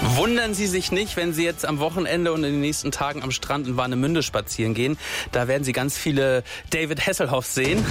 Wundern Sie sich nicht, wenn Sie jetzt am Wochenende und in den nächsten Tagen am Strand in Warnemünde spazieren gehen. Da werden Sie ganz viele David Hasselhoffs sehen.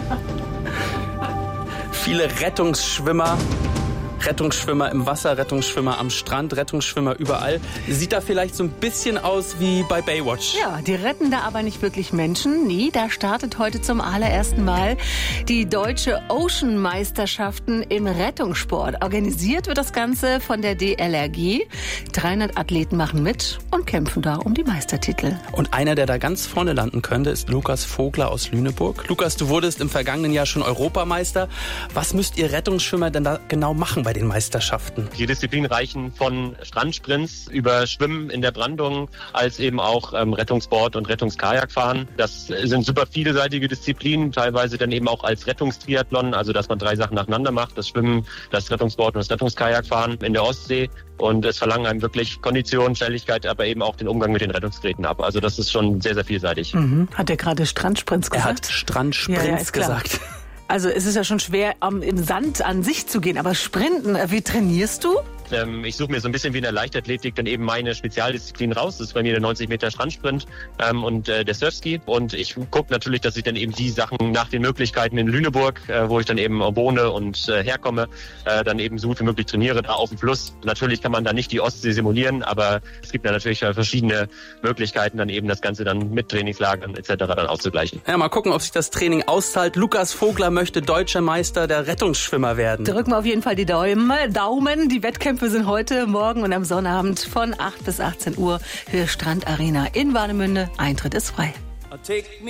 Viele Rettungsschwimmer im Wasser, Rettungsschwimmer am Strand, Rettungsschwimmer überall. Sieht da vielleicht so ein bisschen aus wie bei Baywatch. Ja, die retten da aber nicht wirklich Menschen. Nee, da startet heute zum allerersten Mal die deutsche Ocean-Meisterschaften im Rettungssport. Organisiert wird das Ganze von der DLRG. 300 Athleten machen mit und kämpfen da um die Meistertitel. Und einer, der da ganz vorne landen könnte, ist Lukas Vogler aus Lüneburg. Lukas, du wurdest im vergangenen Jahr schon Europameister. Was müsst ihr Rettungsschwimmer denn da genau machen bei den Meisterschaften? Die Disziplinen reichen von Strandsprints über Schwimmen in der Brandung als eben auch Rettungsboard und Rettungskajakfahren. Das sind super vielseitige Disziplinen, teilweise dann eben auch als Rettungstriathlon, also dass man 3 Sachen nacheinander macht, das Schwimmen, das Rettungsboard und das Rettungskajakfahren in der Ostsee. Und es verlangen einem wirklich Kondition, Schnelligkeit, aber eben auch den Umgang mit den Rettungsgeräten ab. Also das ist schon sehr, sehr vielseitig. Hat er gerade Strandsprints gesagt? Er hat Strandsprints gesagt. Also es ist ja schon schwer, im Sand an sich zu gehen, aber Sprinten, wie trainierst du? Ich suche mir so ein bisschen wie in der Leichtathletik dann eben meine Spezialdisziplin raus. Das ist bei mir der 90 Meter Strandsprint und der Surfski. Und ich gucke natürlich, dass ich dann eben die Sachen nach den Möglichkeiten in Lüneburg, wo ich dann eben wohne und herkomme, dann eben so gut wie möglich trainiere, da auf dem Fluss. Natürlich kann man da nicht die Ostsee simulieren, aber es gibt ja natürlich verschiedene Möglichkeiten, dann eben das Ganze dann mit Trainingslagern etc. dann auszugleichen. Ja, mal gucken, ob sich das Training auszahlt. Lukas Vogler möchte deutscher Meister der Rettungsschwimmer werden. Drücken wir auf jeden Fall die Daumen. Die Wettkämpfe sind heute, morgen und am Sonnabend von 8 bis 18 Uhr für Strandarena in Warnemünde. Eintritt ist frei.